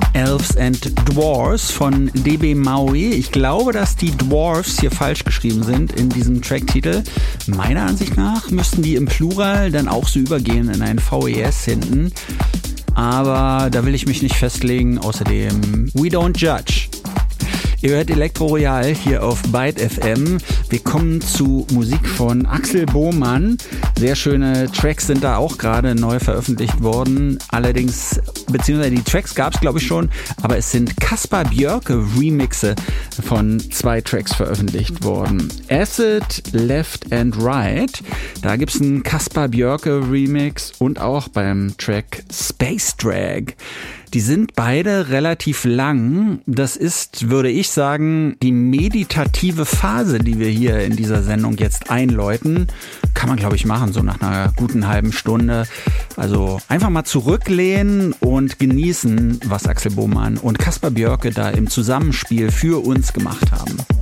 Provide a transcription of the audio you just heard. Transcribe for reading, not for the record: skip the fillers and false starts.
Elves and Dwarfs von DB Maui. Ich glaube, dass die Dwarfs hier falsch geschrieben sind in diesem Tracktitel. Meiner Ansicht nach müssten die im Plural dann auch so übergehen in ein VES hinten. Aber da will ich mich nicht festlegen. Außerdem, we don't judge. Ihr hört Elektro Royal hier auf Byte FM. Wir kommen zu Musik von Axel Bohmann. Sehr schöne Tracks sind da auch gerade neu veröffentlicht worden. Allerdings, beziehungsweise die Tracks gab es glaube ich schon, aber es sind Caspar Björke Remixe von 2 Tracks veröffentlicht worden. Acid, Left and Right. Da gibt es einen Caspar Björke Remix und auch beim Track Space Drag. Die sind beide relativ lang. Das ist, würde ich sagen, die meditative Phase, die wir hier in dieser Sendung jetzt einläuten. Kann man, glaube ich, machen, so nach einer guten halben Stunde. Also einfach mal zurücklehnen und genießen, was Axel Bohmann und Caspar Björke da im Zusammenspiel für uns gemacht haben.